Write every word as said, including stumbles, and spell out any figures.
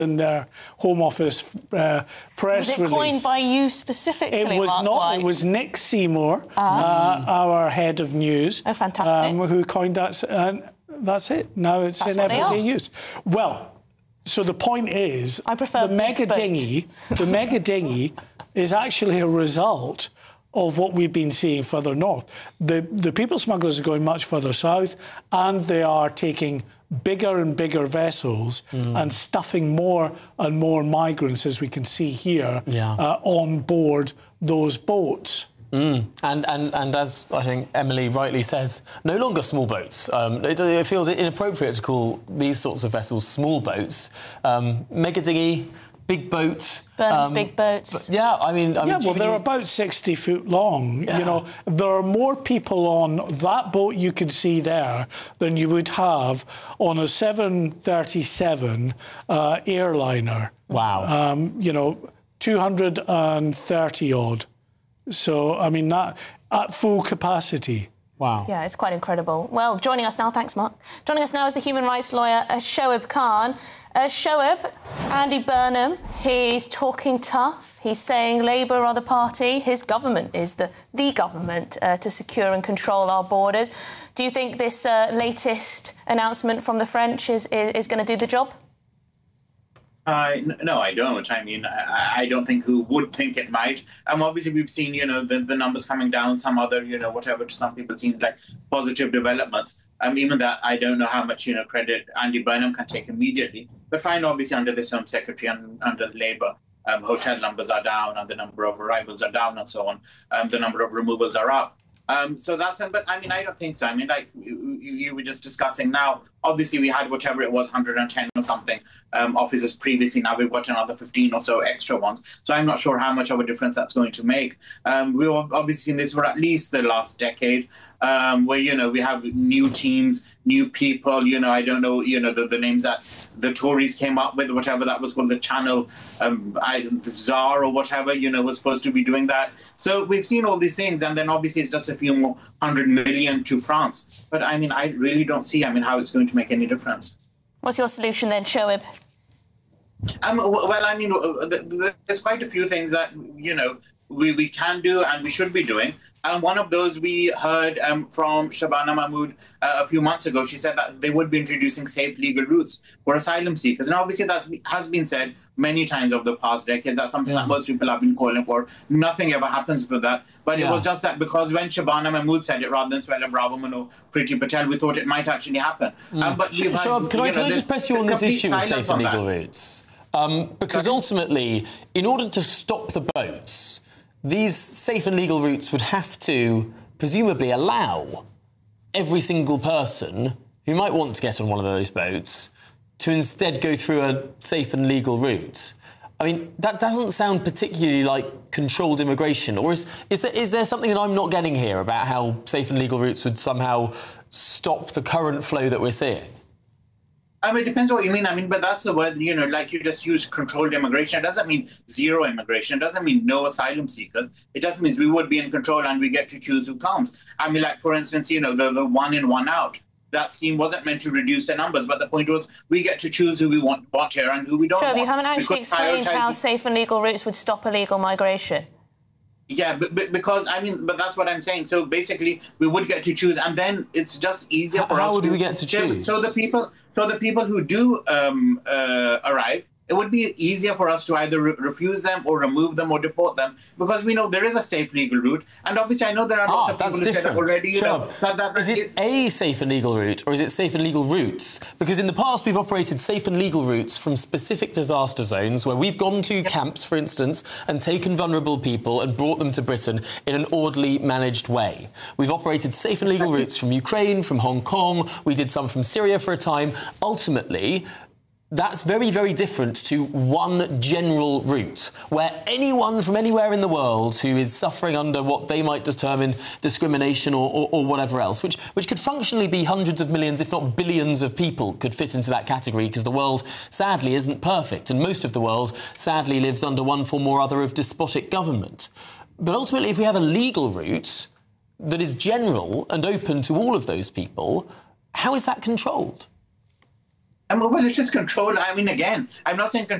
in their Home Office uh, press release. Was it coined by you specifically, It was Mark not. White? It was Nick Seymour, ah. uh, our head of news, oh, fantastic. Um, who coined that. And that's it. Now it's that's in everyday use. Well, so the point is, I prefer the mega boat. dinghy. The mega dinghy is actually a result of what we've been seeing further north. The the people smugglers are going much further south, and they are taking bigger and bigger vessels mm. and stuffing more and more migrants, as we can see here, yeah. uh, on board those boats. Mm. And, and and as I think Emily rightly says, no longer small boats. Um, it, it feels inappropriate to call these sorts of vessels small boats. Um, mega dinghy, big boat. Burnham's um, big boats. But yeah, I mean... I yeah, mean, well, they're about sixty foot long. Yeah. You know, there are more people on that boat you can see there than you would have on a seven thirty-seven uh, airliner. Wow. Um, you know, two hundred thirty odd. So, I mean, that at full capacity. Wow. Yeah, it's quite incredible. Well, joining us now, thanks, Mark. Joining us now is the human rights lawyer, uh, Shoaib Khan. Uh, Shoaib, Andy Burnham, he's talking tough. He's saying Labour are the party. His government is the, the government uh, to secure and control our borders. Do you think this uh, latest announcement from the French is, is, is going to do the job? Uh, no, I don't. I mean, I, I don't think who would think it might. Um, obviously, we've seen, you know, the, the numbers coming down, some other, you know, whatever, to some people seem like positive developments. Um, even that, I don't know how much, you know, credit Andy Burnham can take immediately. But fine, obviously, under this Home Secretary and under Labour, um, hotel numbers are down and the number of arrivals are down and so on. Um, the number of removals are up. Um, so that's, but I mean, I don't think so. I mean, like you, you were just discussing now, obviously we had whatever it was, one hundred ten or something um, officers previously. Now we've got another fifteen or so extra ones. So I'm not sure how much of a difference that's going to make. Um, we've obviously seen this for at least the last decade. Um, where, you know, we have new teams, new people, you know, I don't know, you know, the, the names that the Tories came up with, whatever that was called, the channel, um, I, the Tsar or whatever, you know, was supposed to be doing that. So we've seen all these things, and then obviously it's just a few more hundred million to France. But I mean, I really don't see, I mean, how it's going to make any difference. What's your solution then, Shoaib? Um, well, I mean, there's quite a few things that, you know, we, we can do and we should be doing. And one of those we heard um, from Shabana Mahmood uh, a few months ago. She said that they would be introducing safe legal routes for asylum seekers. And obviously that has been said many times over the past decade. That's something yeah. that most people have been calling for. Nothing ever happens for that. But yeah. it was just that because when Shabana Mahmood said it rather than Suella Braverman or Priti Patel, we thought it might actually happen. Mm. Um, but Sh- Shoaib, can, I, can I just press you on this issue of safe and legal routes? Um, because Sorry? ultimately, in order to stop the boats, these safe and legal routes would have to presumably allow every single person who might want to get on one of those boats to instead go through a safe and legal route. I mean, that doesn't sound particularly like controlled immigration. Or is, is, there, is there something that I'm not getting here about how safe and legal routes would somehow stop the current flow that we're seeing? I mean, it depends what you mean. I mean, but that's the word, you know, like you just use controlled immigration. It doesn't mean zero immigration. It doesn't mean no asylum seekers. It just means we would be in control and we get to choose who comes. I mean, like, for instance, you know, the, the one in, one out. That scheme wasn't meant to reduce the numbers, but the point was we get to choose who we want, want here and who we don't Sure, want. you haven't actually explained how safe and legal routes would stop illegal migration. Yeah, but, but because, I mean, but that's what I'm saying. So basically, we would get to choose, and then it's just easier for how us to... How do we to, get to choose? So the people, so the people who do um, uh, arrive, it would be easier for us to either re refuse them or remove them or deport them, because we know there is a safe legal route. And obviously, I know there are lots ah, of people who different. said already. Sure. You know, that, that, that is it a safe and legal route, or is it safe and legal routes? Because in the past, we've operated safe and legal routes from specific disaster zones where we've gone to camps, for instance, and taken vulnerable people and brought them to Britain in an orderly, managed way. We've operated safe and legal routes from Ukraine, from Hong Kong. We did some from Syria for a time. Ultimately, that's very, very different to one general route where anyone from anywhere in the world who is suffering under what they might determine discrimination or, or, or whatever else, which, which could functionally be hundreds of millions, if not billions of people could fit into that category, because the world, sadly, isn't perfect, and most of the world, sadly, lives under one form or other of despotic government. But ultimately, if we have a legal route that is general and open to all of those people, how is that controlled? I mean, well, it's just control. I mean, again, I'm not saying control